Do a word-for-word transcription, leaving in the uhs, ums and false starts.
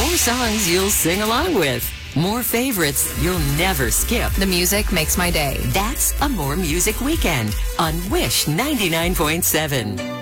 More songs you'll sing along with. More favorites you'll never skip. The music makes my day. That's a More Music Weekend on Wish ninety-nine point seven.